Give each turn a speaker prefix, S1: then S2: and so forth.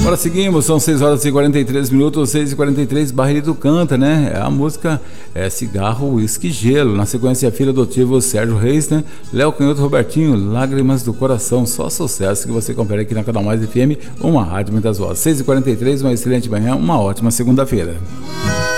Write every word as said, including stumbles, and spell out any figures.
S1: Agora seguimos, são seis horas e quarenta e três minutos, seis e quarenta e três, Barrito canta, né? A música é Cigarro, Whisky, Gelo. Na sequência, filho adotivo Sérgio Reis, né? Léo Canhoto, Robertinho, Lágrimas do Coração. Só sucesso que você confere aqui na Canal Mais F M, uma rádio muitas vozes. seis e quarenta e três, uma excelente manhã, uma ótima segunda-feira.